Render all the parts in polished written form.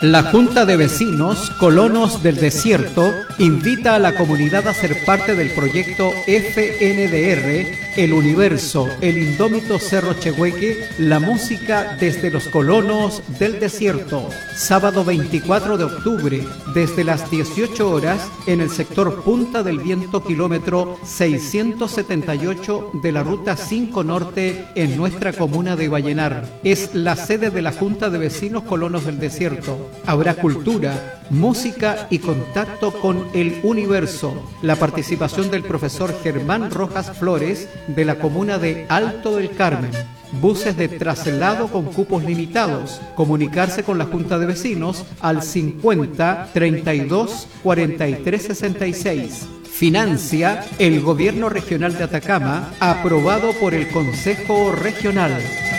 La Junta de Vecinos Colonos del Desierto invita a la comunidad a ser parte del proyecto FNDR, El Universo, el Indómito Cerro Chehueque, la música desde los colonos del desierto. Sábado 24 de octubre, desde las 18 horas, en el sector Punta del Viento, kilómetro 678 de la Ruta 5 Norte, en nuestra comuna de Vallenar. Es la sede de la Junta de Vecinos Colonos del Desierto. Habrá cultura, música y contacto con el universo. La participación del profesor Germán Rojas Flores de la comuna de Alto del Carmen. Buses de traslado con cupos limitados. Comunicarse con la Junta de Vecinos al 50 32 43 66. Financia el Gobierno Regional de Atacama, aprobado por el Consejo Regional.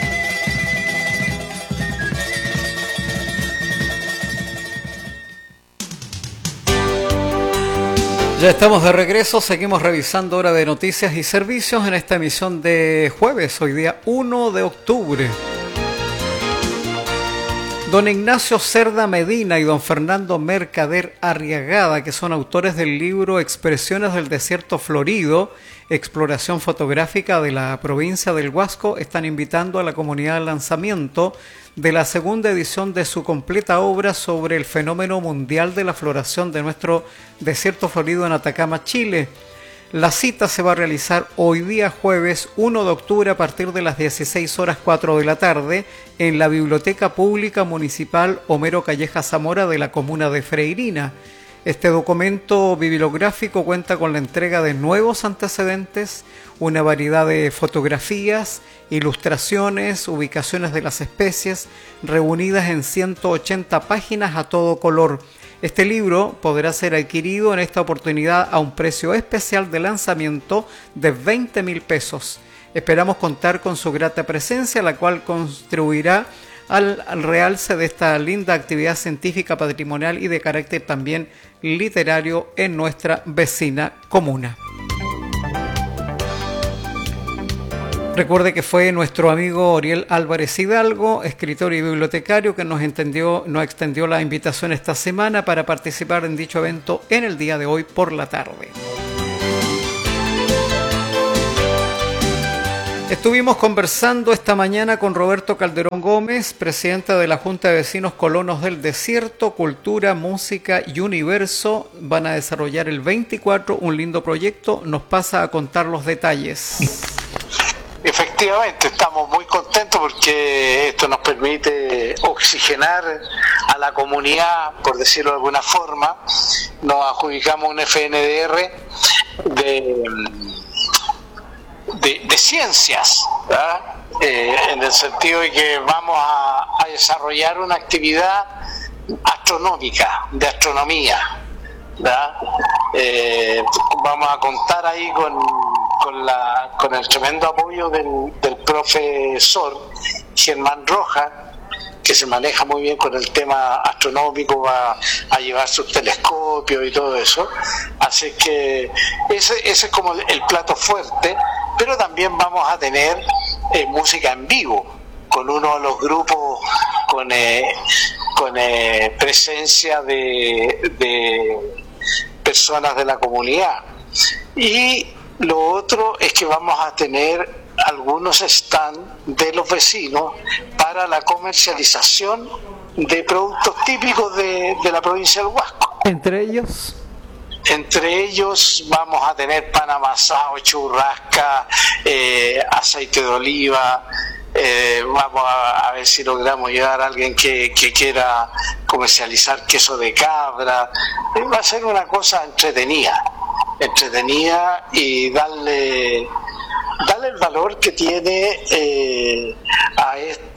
Ya estamos de regreso, seguimos revisando hora de noticias y servicios en esta emisión de jueves, hoy día 1 de octubre. Don Ignacio Cerda Medina y don Fernando Mercader Arriagada, que son autores del libro Expresiones del Desierto Florido, exploración fotográfica de la provincia del Huasco, están invitando a la comunidad al lanzamiento de la segunda edición de su completa obra sobre el fenómeno mundial de la floración de nuestro desierto florido en Atacama, Chile. La cita se va a realizar hoy día jueves 1 de octubre a partir de las 16:04 de la tarde en la Biblioteca Pública Municipal Homero Calleja Zamora de la comuna de Freirina. Este documento bibliográfico cuenta con la entrega de nuevos antecedentes, una variedad de fotografías, ilustraciones, ubicaciones de las especies, reunidas en 180 páginas a todo color. Este libro podrá ser adquirido en esta oportunidad a un precio especial de lanzamiento de 20.000 pesos. Esperamos contar con su grata presencia, la cual contribuirá al realce de esta linda actividad científica, patrimonial y de carácter también literario en nuestra vecina comuna. Recuerde que fue nuestro amigo Oriel Álvarez Hidalgo, escritor y bibliotecario, que nos extendió la invitación esta semana para participar en dicho evento en el día de hoy por la tarde. Estuvimos conversando esta mañana con Roberto Calderón Gómez, presidente de la Junta de Vecinos Colonos del Desierto. Cultura, música y universo van a desarrollar el 24 un lindo proyecto. Nos pasa a contar los detalles. Efectivamente, estamos muy contentos porque esto nos permite oxigenar a la comunidad, por decirlo de alguna forma. Nos adjudicamos un FNDR de ciencias, ¿verdad? En el sentido de que vamos a desarrollar una actividad astronómica, de astronomía, ¿verdad? Vamos a contar ahí con el tremendo apoyo del profesor Germán Rojas, que se maneja muy bien con el tema astronómico, va a llevar sus telescopios y todo eso. Así que ese es como el plato fuerte, pero también vamos a tener música en vivo con uno de los grupos con presencia de personas de la comunidad. Y lo otro es que vamos a tener algunos stands de los vecinos para la comercialización de productos típicos de la provincia del Huasco. ¿Entre ellos? Entre ellos vamos a tener pan amasado, churrasca, aceite de oliva. Vamos a ver si logramos llevar a alguien que quiera comercializar queso de cabra. Va a ser una cosa entretenida y darle el valor que tiene a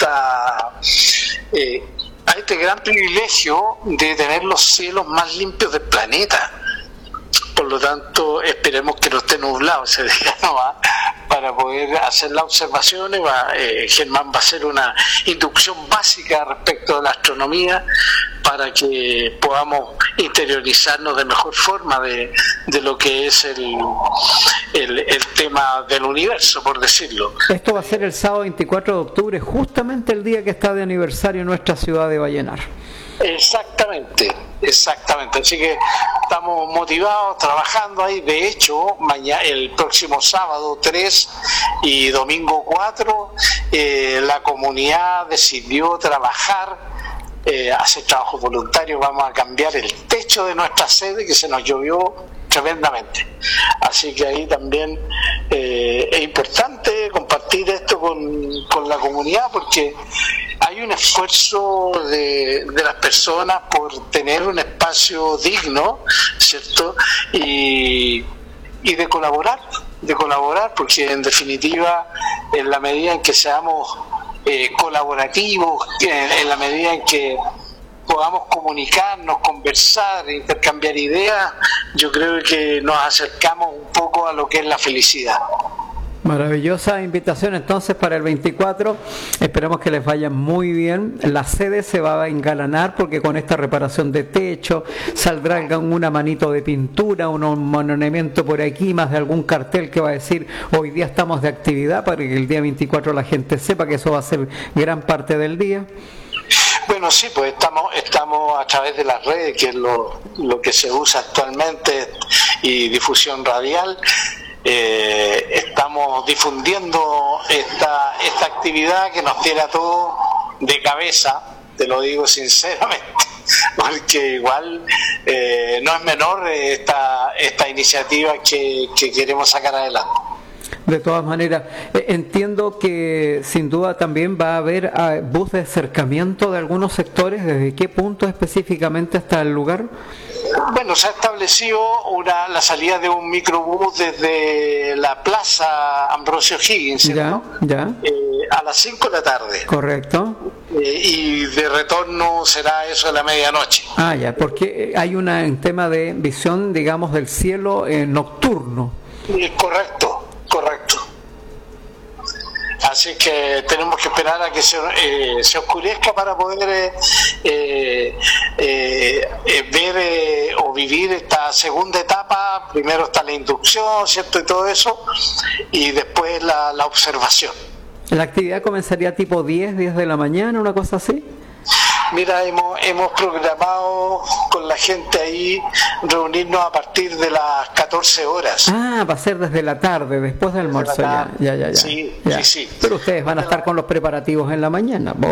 este gran privilegio de tener los cielos más limpios del planeta. Por lo tanto, esperemos que no esté nublado ese día, ¿no? Para poder hacer las observaciones. Germán va a hacer una inducción básica respecto de la astronomía para que podamos interiorizarnos de mejor forma de lo que es el tema del universo, por decirlo. Esto va a ser el sábado 24 de octubre, justamente el día que está de aniversario en nuestra ciudad de Vallenar. Exactamente. Así que estamos motivados, trabajando ahí. De hecho, el próximo sábado 3 y domingo 4, la comunidad decidió trabajar, hacer trabajo voluntario. Vamos a cambiar el techo de nuestra sede, que se nos llovió tremendamente. Así que ahí también es importante compartir esto con la comunidad, porque hay un esfuerzo de las personas por tener un espacio digno, ¿cierto? Y de colaborar, porque en definitiva, en la medida en que seamos colaborativos, en la medida en que podamos comunicarnos, conversar, intercambiar ideas, yo creo que nos acercamos un poco a lo que es la felicidad. Maravillosa invitación entonces para el 24, esperamos que les vaya muy bien. La sede se va a engalanar porque con esta reparación de techo saldrá una manito de pintura, un monumento por aquí, más de algún cartel que va a decir hoy día estamos de actividad, para que el día 24 la gente sepa que eso va a ser gran parte del día. Bueno, sí, pues estamos a través de las redes, que es lo que se usa actualmente, y difusión radial. Estamos difundiendo esta actividad que nos tiene a todos de cabeza, te lo digo sinceramente, porque igual no es menor esta iniciativa que queremos sacar adelante. De todas maneras, entiendo que sin duda también va a haber bus de acercamiento de algunos sectores. ¿Desde qué punto específicamente hasta el lugar? Bueno, se ha establecido la salida de un microbús desde la plaza Ambrosio Higgins, ¿no? Ya. A las 5 de la tarde. Correcto. Y de retorno será eso de la medianoche. Ya, porque hay un tema de visión, digamos, del cielo nocturno. Correcto. Así que tenemos que esperar a que se oscurezca para poder ver o vivir esta segunda etapa. Primero está la inducción, ¿cierto? Y todo eso, y después la observación. ¿La actividad comenzaría tipo 10 de la mañana, una cosa así? Mira, hemos programado con la gente ahí reunirnos a partir de las 14 horas. Va a ser desde la tarde, después del almuerzo. Ya. Sí. Pero ustedes van a estar con los preparativos en la mañana.